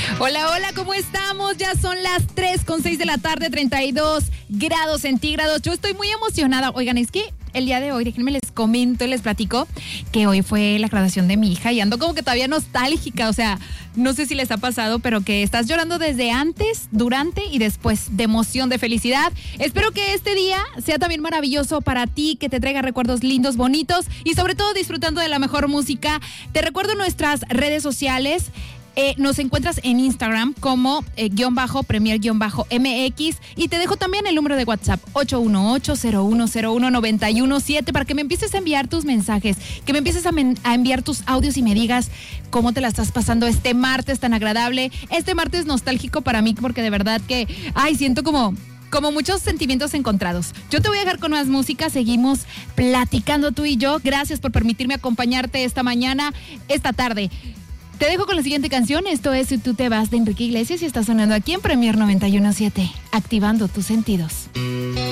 Hola, hola, ¿cómo estamos? Ya son las 3:06 de la tarde, 32 grados centígrados. Yo estoy muy emocionada. Oigan, es que el día de hoy, déjenme les comento y les platico que hoy fue la graduación de mi hija y ando como que todavía nostálgica. O sea, no sé si les ha pasado, pero que estás llorando desde antes, durante y después, de emoción, de felicidad. Espero que este día sea también maravilloso para ti, que te traiga recuerdos lindos, bonitos y sobre todo disfrutando de la mejor música. Te recuerdo nuestras redes sociales. Nos encuentras en Instagram como _premier_MX y te dejo también el número de WhatsApp 818-0101-917 para que me empieces a enviar tus mensajes, que me empieces a enviar tus audios y me digas cómo te la estás pasando este martes tan agradable, este martes nostálgico para mí, porque de verdad que, siento como muchos sentimientos encontrados. Yo te voy a dejar con más música, seguimos platicando tú y yo. Gracias por permitirme acompañarte esta mañana, esta tarde. Te dejo con la siguiente canción. Esto es Si tú te vas, de Enrique Iglesias, y está sonando aquí en Premier 91.7, activando tus sentidos.